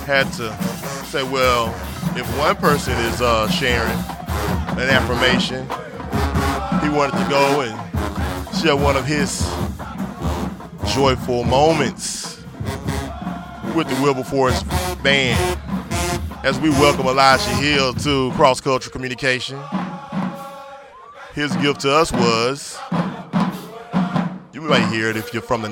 had to say, well, if one person is sharing an affirmation, he wanted to go and share one of his joyful moments with the Wilberforce Band as we welcome Elijah Hill to Cross Cultural Communication. His gift to us was, you might hear it if you're from the